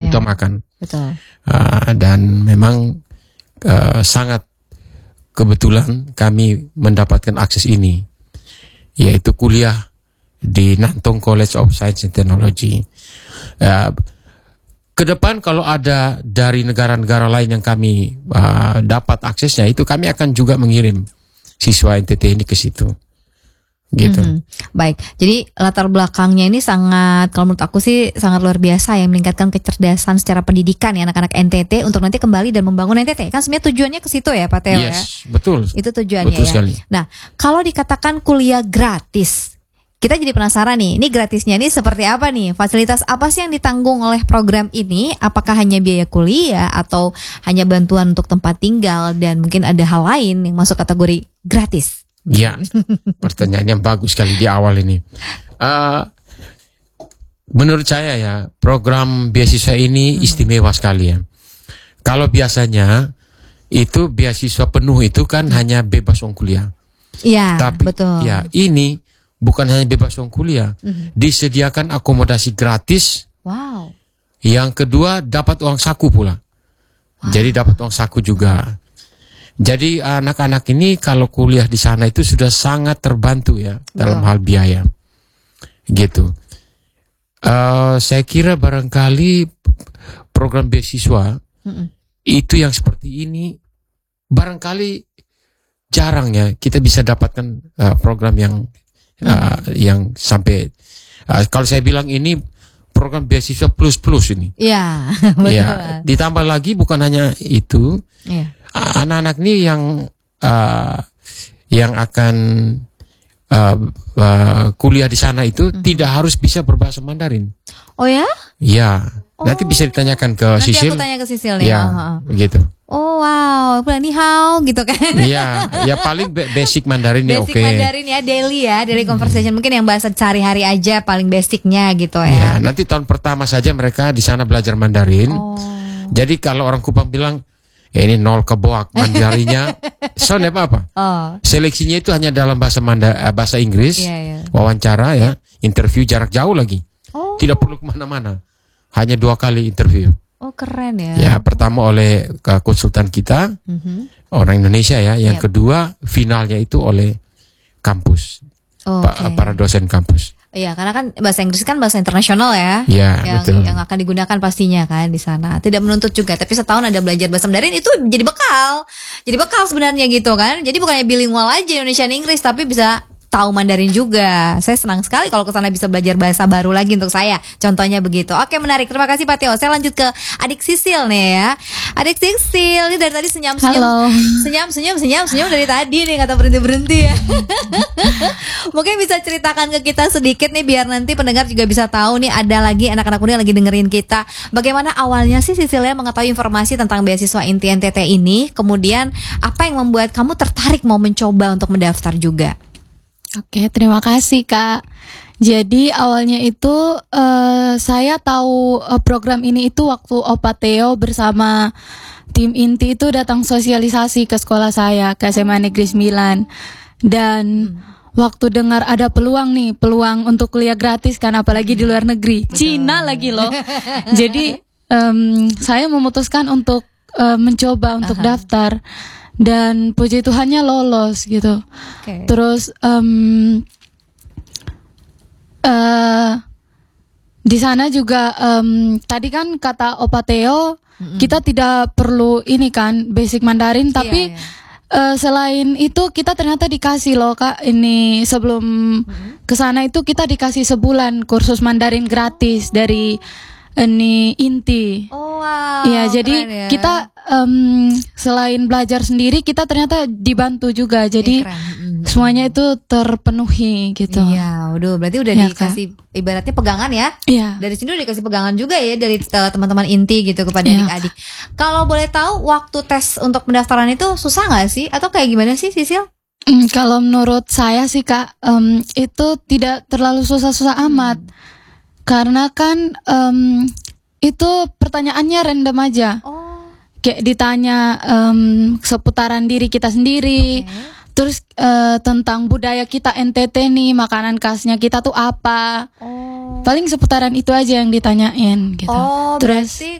utamakan. Betul. Dan memang sangat kebetulan kami mendapatkan akses ini, yaitu kuliah di Nantong College of Science and Technology. Ke depan kalau ada dari negara-negara lain yang kami dapat aksesnya, itu kami akan juga mengirim siswa NTT ini ke situ. Gitu. Baik, jadi latar belakangnya ini sangat, kalau menurut aku sih sangat luar biasa ya, meningkatkan kecerdasan secara pendidikan ya anak-anak NTT untuk nanti kembali dan membangun NTT. Kan sebenarnya tujuannya ke situ ya Pak Theo ya. Betul. Itu tujuannya betul ya. Sekali. Nah, kalau dikatakan kuliah gratis, kita jadi penasaran nih, ini gratisnya ini seperti apa nih? Fasilitas apa sih yang ditanggung oleh program ini? Apakah hanya biaya kuliah atau hanya bantuan untuk tempat tinggal dan mungkin ada hal lain yang masuk kategori gratis? Ya, pertanyaannya bagus sekali di awal ini. Menurut saya ya, program beasiswa ini istimewa sekali ya. Kalau biasanya itu beasiswa penuh itu kan hanya bebas uang kuliah. Iya, tapi betul. Ya, ini bukan hanya bebas uang kuliah, disediakan akomodasi gratis. Wow. Yang kedua dapat uang saku pula. Jadi dapat uang saku juga. Jadi anak-anak ini kalau kuliah di sana itu sudah sangat terbantu ya dalam hal biaya, gitu. Saya kira barangkali program beasiswa itu yang seperti ini barangkali jarang ya kita bisa dapatkan program yang sampai kalau saya bilang ini program beasiswa plus ini. Iya, betul. Ya, ditambah lagi bukan hanya itu. Iya. Anak-anak ini yang akan kuliah di sana itu tidak harus bisa berbahasa Mandarin. Oh ya? Ya, nanti bisa ditanyakan ke Sisil. Nanti aku tanya ke Sisil nih. Ya, begitu. Oh wow, ni hao gitu kan? Iya, ya paling basic Mandarin ya oke. Basic Mandarin ya, daily conversation. Mungkin yang bahasa sehari-hari aja paling basicnya gitu ya. Ya, nanti tahun pertama saja mereka di sana belajar Mandarin. Jadi kalau orang Kupang bilang ini nol keboak Mandarinnya, soalnya apa? Seleksinya itu hanya dalam bahasa Inggris, wawancara ya, interview jarak jauh lagi, tidak perlu kemana-mana, hanya 2 kali interview. Oh keren ya. Ya pertama oleh konsultan kita, orang Indonesia ya, yang kedua finalnya itu oleh kampus, para dosen kampus. Iya, karena kan bahasa Inggris kan bahasa internasional ya, yang akan digunakan pastinya kan di sana. Tidak menuntut juga, tapi setahun ada belajar bahasa Mandarin itu jadi bekal sebenarnya gitu kan. Jadi bukannya bilingual aja Indonesia dan Inggris, tapi bisa tahu Mandarin juga. Saya senang sekali kalau ke sana bisa belajar bahasa baru lagi untuk saya. Contohnya begitu. Oke, menarik. Terima kasih Pak Theo. Saya lanjut ke adik Sisil nih ya. Adik Sisil, ini dari tadi senyum-senyum. Halo. Senyum dari tadi nih, kata berhenti-berhenti ya. Mungkin bisa ceritakan ke kita sedikit nih biar nanti pendengar juga bisa tahu nih, ada lagi anak-anak muda yang lagi dengerin kita. Bagaimana awalnya sih Sisilnya mengetahui informasi tentang beasiswa Inti NTT ini? Kemudian apa yang membuat kamu tertarik mau mencoba untuk mendaftar juga? Oke, terima kasih Kak. Jadi awalnya itu saya tahu program ini itu waktu Opa Theo bersama tim Inti itu datang sosialisasi ke sekolah saya, ke SMA Negeri 9. Dan waktu dengar ada peluang untuk kuliah gratis kan, apalagi di luar negeri, Cina lagi loh. Jadi saya memutuskan untuk mencoba untuk daftar. Dan puji Tuhannya lolos gitu. Terus di sana juga tadi kan kata Opa Theo, kita tidak perlu ini kan basic Mandarin, tapi selain itu kita ternyata dikasih loh Kak, ini sebelum kesana itu kita dikasih sebulan kursus Mandarin gratis dari ini Inti. Oh wow. Ya, jadi kita selain belajar sendiri, kita ternyata dibantu juga. Jadi semuanya itu terpenuhi gitu. Iya, waduh, berarti udah dikasih ibaratnya pegangan ya. Iya. Dari sini udah dikasih pegangan juga ya dari teman-teman Inti gitu kepada adik-adik. Kalau boleh tahu waktu tes untuk pendaftaran itu susah nggak sih? Atau kayak gimana sih Sisil? Kalau menurut saya sih Kak, itu tidak terlalu susah-susah amat. Karena kan itu pertanyaannya random aja. Kayak ditanya seputaran diri kita sendiri. Terus tentang budaya kita NTT nih, makanan khasnya kita tuh apa. Paling seputaran itu aja yang ditanyain gitu. Berarti